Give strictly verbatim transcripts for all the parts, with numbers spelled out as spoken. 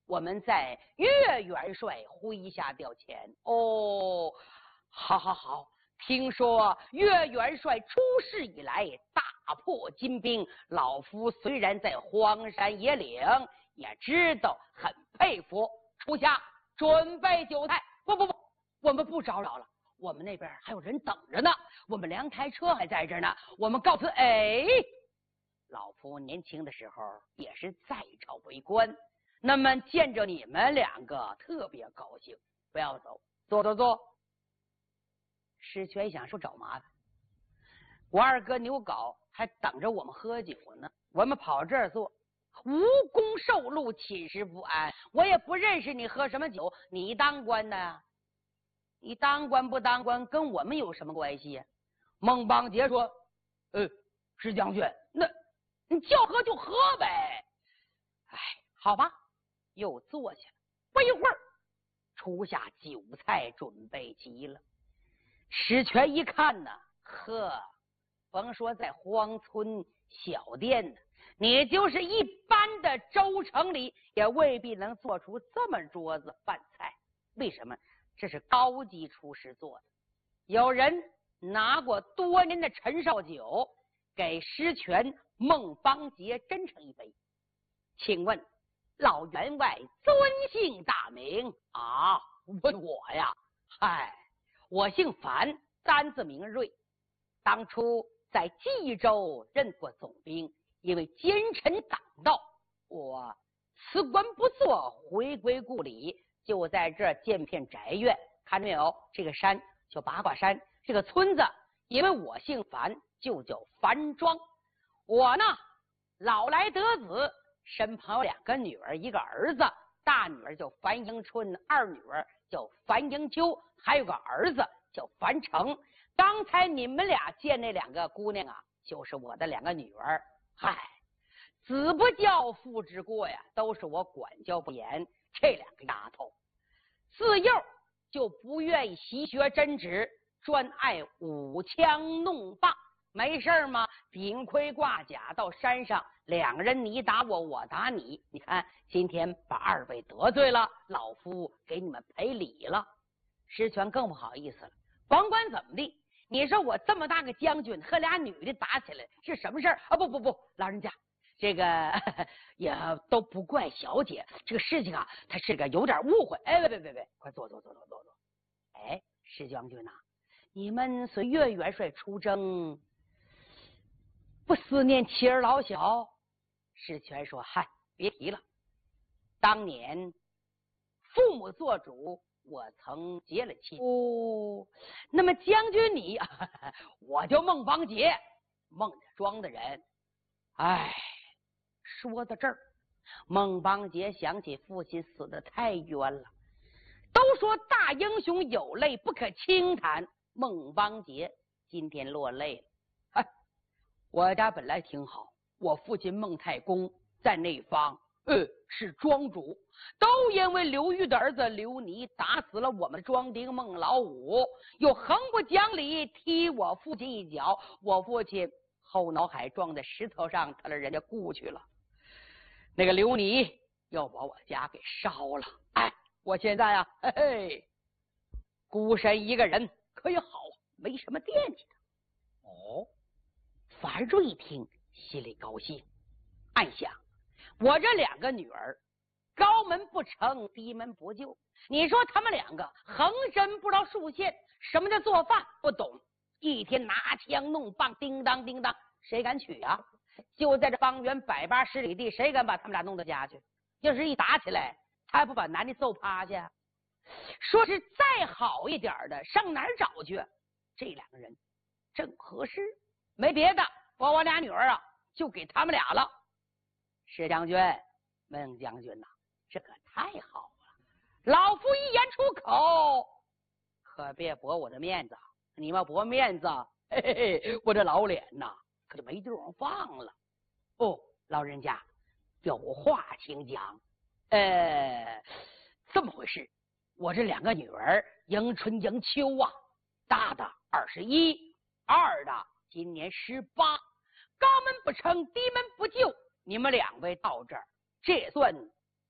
我们在岳元帅麾下调遣。哦，好好好，听说岳元帅出事以来大破金兵，老夫虽然在荒山野岭，也知道很佩服。初夏准备酒菜。不不不，我们不招扰了，我们那边还有人等着呢，我们两台车还在这呢，我们告辞。哎，老夫年轻的时候也是在朝为官，那么见着你们两个特别高兴，不要走，坐坐坐。石泉想说找麻烦，我二哥牛皋还等着我们喝酒呢，我们跑这儿坐，无功受禄，寝食不安。我也不认识你，喝什么酒？你当官的，你当官不当官跟我们有什么关系呀？孟邦杰说：“呃，石将军，那你叫喝就喝呗。”哎，好吧，又坐下了。不一会儿，初夏酒菜准备齐了。石泉一看呢，呵，甭说在荒村小店呢，你就是一般的州城里，也未必能做出这么桌子饭菜。为什么？这是高级厨师做的。有人拿过多年的陈绍酒，给石泉、孟邦杰斟成一杯。请问老员外尊姓大名啊？问我呀？嗨，我姓樊，单字名瑞，当初在冀州任过总兵，因为奸臣党盗，我辞官不做，回归故里，就在这儿建片宅院。看到没有？这个山叫八卦山，这个村子因为我姓樊，就叫樊庄。我呢，老来得子，身旁有两个女儿，一个儿子，大女儿叫樊迎春，二女儿叫樊迎秋，还有个儿子叫樊成。刚才你们俩见那两个姑娘啊，就是我的两个女儿。嗨，子不教父之过呀，都是我管教不严。这两个丫头自幼就不愿意习学针指，专爱舞枪弄棒，没事吗？顶盔挂甲到山上，两人你打我，我打你。你看今天把二位得罪了，老夫给你们赔礼了。石泉更不好意思了，甭管怎么地，你说我这么大个将军和俩女的打起来是什么事儿啊？不不不，老人家，这个呵呵也都不怪小姐，这个事情啊，他是个有点误会。哎，别别别别，快坐坐坐坐坐坐。哎，石将军呐、啊，你们随岳元帅出征，不思念妻儿老小？石泉说：“嗨，别提了，当年父母做主，我曾结了亲。哦，那么将军你，我叫孟邦杰，孟家庄的人。哎，说到这儿，孟邦杰想起父亲死得太冤了。都说大英雄有泪不可轻弹，孟邦杰今天落泪了。哎，我家本来挺好，我父亲孟太公在那方呃是庄主，都因为刘裕的儿子刘尼打死了我们的庄丁孟老五，又横不讲理踢我父亲一脚，我父亲后脑海撞在石头上，他了人家顾去了。那个刘尼要把我家给烧了。哎，我现在啊，嘿嘿，孤身一个人可以好，没什么惦记的。哦，樊瑞一听心里高兴，暗想我这两个女儿高门不成低门不就，你说他们两个横身不知道竖线，什么叫做饭不懂，一天拿枪弄棒，叮当叮当，谁敢娶啊？就在这方圆百八十里地，谁敢把他们俩弄到家去？要是一打起来，他还不把男的揍趴下？说是再好一点的，上哪儿找去？这两个人正合适，没别的，我我俩女儿啊，就给他们俩了。石将军，孟将军呐、啊，这可太好了！老夫一言出口，可别驳我的面子。你们驳面子，嘿嘿嘿，我这老脸呐，可就没地方放了。哦，老人家有话请讲。呃，这么回事，我这两个女儿迎春迎秋啊，大的二十一，二的今年十八，高门不成低门不就，你们两位到这儿，这算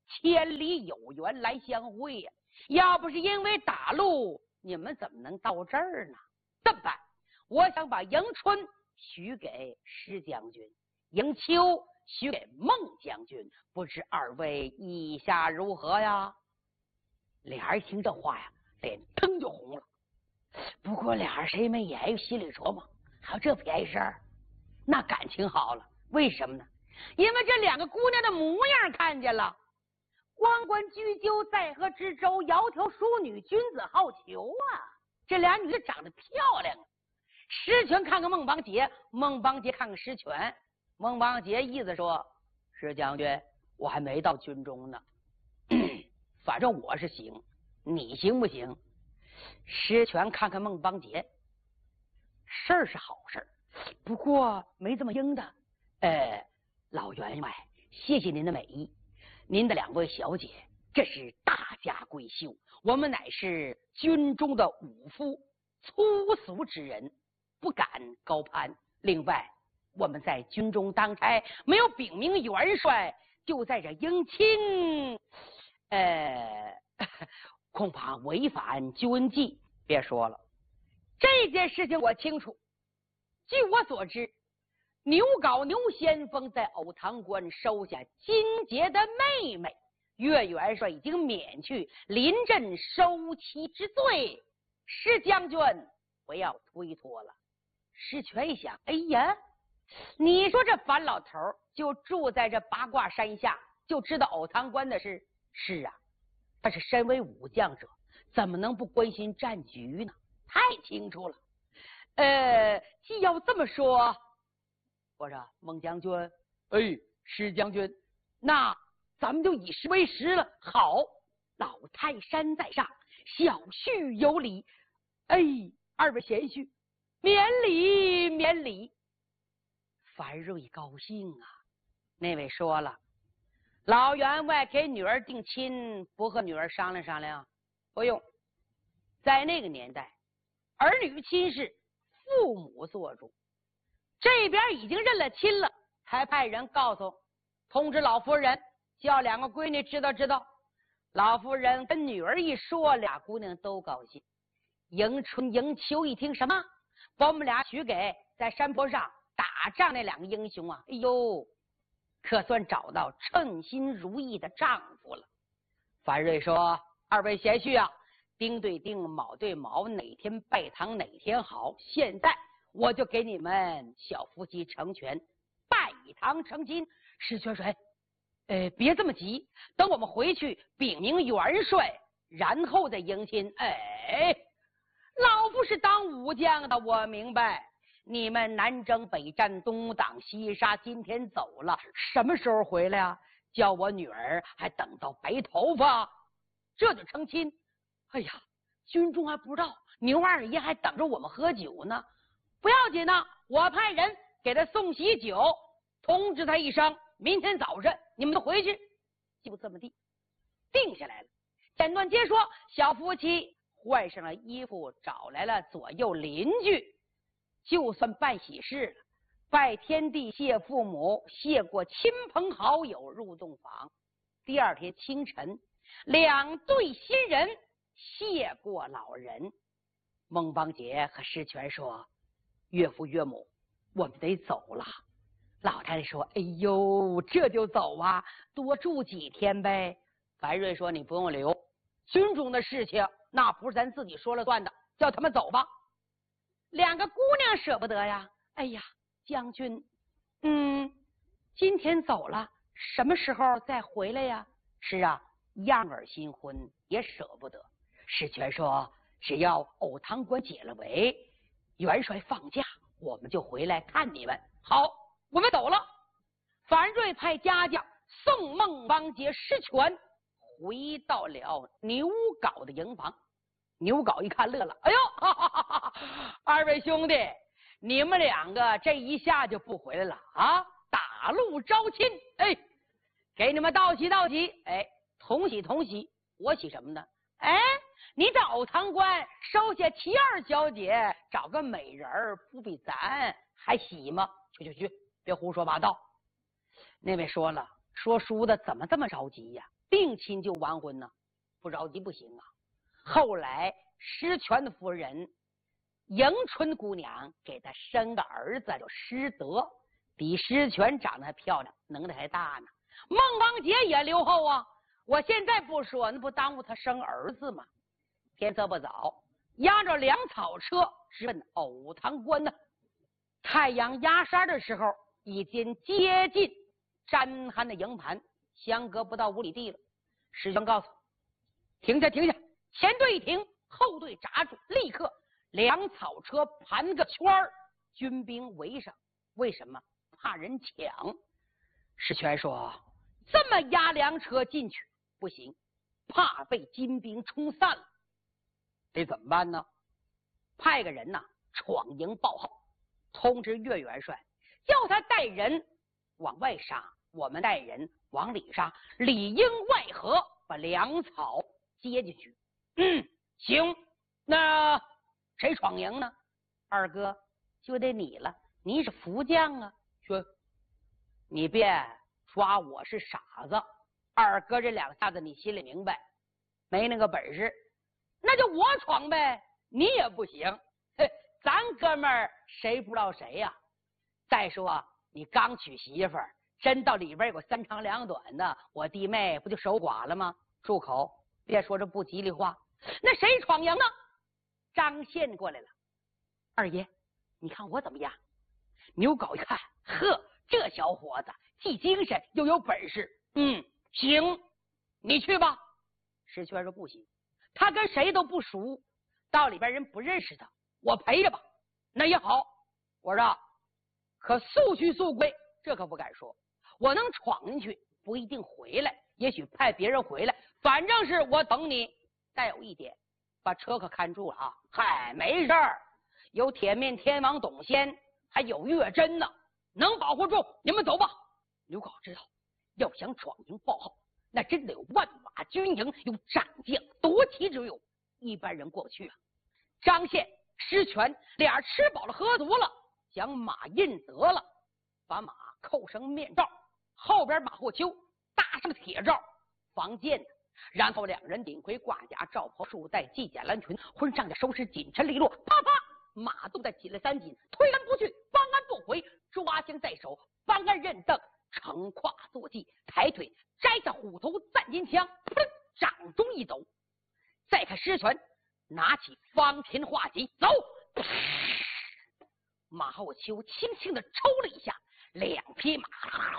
千里有缘来相会呀、啊！要不是因为打路，你们怎么能到这儿呢？这么办？我想把迎春许给石将军，迎秋许给孟将军，不知二位意下如何呀？俩人听这话呀，脸腾就红了。不过俩人谁没眼，心里琢磨，还有这便宜事儿，那感情好了。为什么呢？因为这两个姑娘的模样看见了。关关雎鸠，在河之洲，窈窕淑女，君子好逑啊！这俩女的长得漂亮啊。石泉看看孟邦杰，孟邦杰看看石泉。孟邦杰意思说：“石将军，我还没到军中呢，反正我是行，你行不行？”石泉看看孟邦杰，事儿是好事，不过没这么应的。呃，老员外，谢谢您的美意。您的两位小姐，这是大家闺秀，我们乃是军中的武夫，粗俗之人，不敢高攀。另外，我们在军中当差，没有禀明元帅，就在这迎亲，呃，恐怕违反军纪。别说了，这件事情我清楚。据我所知，牛皋牛先锋在藕塘关收下金杰的妹妹，岳元帅已经免去临阵收妻之罪。石将军不要推脱了。石泉一想，哎呀，你说这樊老头就住在这八卦山下，就知道藕塘关的事。是啊，他是身为武将者，怎么能不关心战局呢？太清楚了。呃，既要这么说，我说孟将军，哎，石将军，那咱们就以实为实了。好，老泰山在上，小婿有礼。哎，二位贤婿，免礼免礼。樊瑞高兴啊。那位说了，老员外给女儿定亲，不和女儿商量商量？不用。在那个年代，儿女亲事父母做主。这边已经认了亲了，才派人告诉通知老夫人，叫两个闺女知道知道。老夫人跟女儿一说，俩姑娘都高兴。迎春迎秋一听，什么把我们俩许给在山坡上打仗那两个英雄啊！哎呦，可算找到称心如意的丈夫了。樊瑞说：“二位贤婿啊，丁对丁，卯对卯，哪天拜堂哪天好。现在我就给你们小夫妻成全，拜堂成亲。”石泉水，呃，别这么急，等我们回去禀明元帅，然后再迎亲。哎，老夫是当武将的，我明白。你们南征北战，东挡西杀，今天走了，什么时候回来啊？叫我女儿还等到白头发，这就成亲。哎呀，军中还不知道，牛二爷还等着我们喝酒呢。不要紧呢，我派人给他送喜酒，通知他一声，明天早晨你们都回去。就这么地定下来了。简短接说，小夫妻换上了衣服，找来了左右邻居，就算办喜事了，拜天地，谢父母，谢过亲朋好友，入洞房。第二天清晨，两对新人谢过老人。孟邦杰和石泉说：“岳父岳母，我们得走了。”老太太说：“哎呦，这就走啊？多住几天呗。”樊瑞说：“你不用留，军中的事情那不是咱自己说了算的，叫他们走吧。”两个姑娘舍不得呀。哎呀，将军，嗯，今天走了，什么时候再回来呀？是啊，样儿新婚也舍不得。石泉说：“只要藕塘关解了围，元帅放假，我们就回来看你们。”好，我们走了。樊瑞派家将送孟邦杰、石泉回到了牛皋的营房。牛皋一看乐了，哎呦，哈哈哈哈，二位兄弟，你们两个这一下就不回来了啊？打路招亲，哎，给你们道喜道喜，哎，同喜同喜。我喜什么呢？哎，你到藕塘关收下齐二小姐，找个美人儿，不比咱还喜吗？去去去，别胡说八道。那位说了，说书的怎么这么着急呀？ 定亲就完婚呢？不着急不行啊。后来石泉的夫人迎春姑娘给他生个儿子叫石德，比石泉长得还漂亮，能耐还大呢。孟王杰也留后啊，我现在不说，那不耽误他生儿子吗？天色不早，押着粮草车直奔藕塘关呢。太阳压山的时候，已经接近战寒的营盘，相隔不到五里地了。石泉告诉停下停下，前队一停，后队扎住，立刻粮草车盘个圈儿，军兵围上。为什么？怕人抢。石泉说这么押粮车进去不行，怕被金兵冲散了，得怎么办呢？派个人呐闯营报号，通知岳元帅，叫他带人往外杀，我们带人往里杀，里应外合，把粮草接进去。嗯，行。那谁闯营呢？二哥，就得你了，你是副将啊。说你别抓我是傻子，二哥这两下子你心里明白，没那个本事，那就我闯呗，你也不行。嘿，咱哥们儿谁不知道谁呀、啊？再说你刚娶媳妇儿，真到里边有个三长两短的，我弟妹不就守寡了吗？住口，别说这不吉利话。那谁闯营呢？张宪过来了。二爷，你看我怎么样？牛皋一看，呵，这小伙子既精神又有本事，嗯，行，你去吧。石泉说不行，他跟谁都不熟，到里边人不认识他，我陪着吧。那也好，我说可速去速归，这可不敢说。我能闯进去，不一定回来，也许派别人回来，反正是我等你。再有一点，把车可看住了啊！嗨，没事儿，有铁面天王董先，还有岳真呢，能保护住。你们走吧。刘皋知道，要想闯营报号，那真得有万马军营，有战将夺旗之勇，一般人过不去啊。张宪、石泉俩吃饱了喝足了，将马印得了，把马扣上面罩，后边马后丘搭上铁罩防箭，然后两人顶盔挂甲，罩袍束带，系甲蓝裙，婚上下收拾紧沉利落，啪啪，马肚带起了三紧，推鞍不去，方鞍不回，抓枪在手，方鞍认凳，乘胯坐骑，抬腿摘下虎头赞金枪，砰，掌中一抖。再看石泉拿起方天画戟，走。马后丘轻轻的抽了一下，两匹马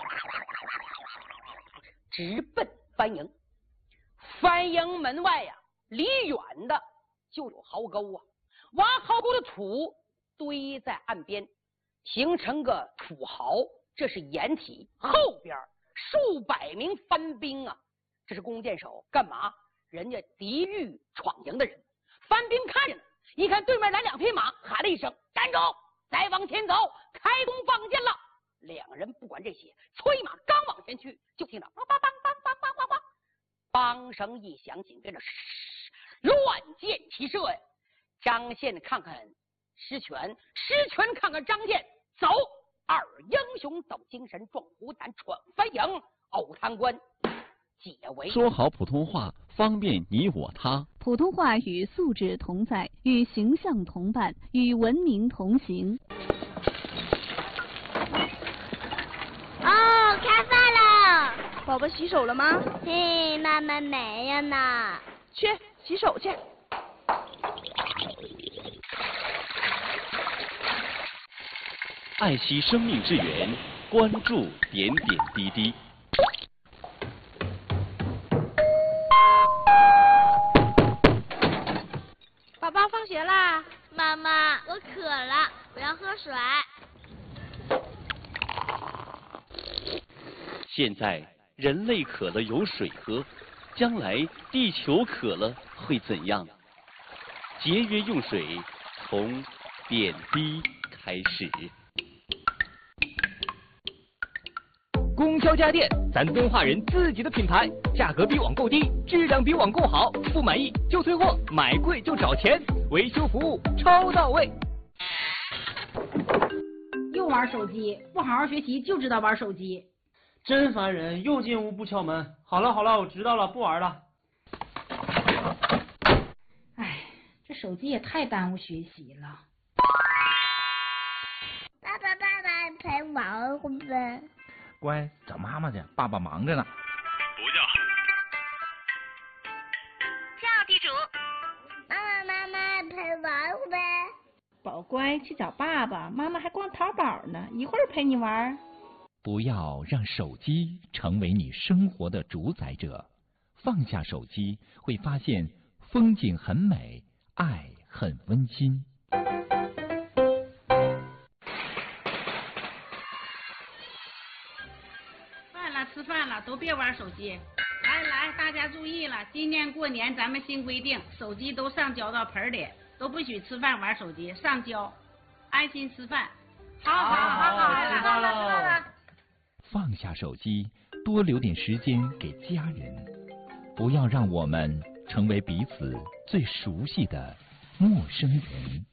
直奔番营。番营门外呀、啊，离远的就有壕沟啊，挖壕沟的土堆在岸边，形成个土壕，这是掩体。后边数百名番兵啊，这是弓箭手，干嘛？人家敌狱闯营的人。番兵看着呢，一看对面来两匹马，喊了一声站住，再往前走，开弓放箭了。两人不管这些，催马刚往前去，就听到梆梆梆梆梆梆梆梆，梆声一响，紧跟着乱箭齐射呀。张宪看看石泉，石泉看看张宪，走，二英雄走精神，壮虎胆，闯番营，藕塘关解围。 说好普通话，方便你我他。 普通话与素质同在，与形象同伴，与文明同行。 哦，开饭了！ 宝宝洗手了吗？ 嘿，妈妈没有呢。 去洗手去。 爱惜生命之源，关注点点滴滴。 宝宝放学啦！ 妈妈，我渴了，我要喝水。 现在人类渴了有水喝，将来地球渴了会怎样？节约用水，从点滴开始。 供销家电，咱敦化人自己的品牌，价格比网购低，质量比网购好，不满意就退货，买贵就找钱，维修服务超到位。 又玩手机，不好好学习就知道玩手机。 真烦人，又进屋不敲门。好了好了，我知道了，不玩了。 哎，这手机也太耽误学习了。 爸爸，爸爸陪玩会呗。 乖，找妈妈去，爸爸忙着呢。 不叫。 叫地主。妈妈，妈妈陪玩会呗。 宝乖，去找爸爸，妈妈还逛淘宝呢，一会儿陪你玩。 不要让手机成为你生活的主宰者，放下手机，会发现风景很美，爱很温馨。 饭了，吃饭了，都别玩手机。来来，大家注意了，今年过年咱们新规定，手机都上交到盆里，都不许吃饭玩手机，上交，安心吃饭。好好好好， 吃饭了。 放下手机，多留点时间给家人，不要让我们成为彼此最熟悉的陌生人。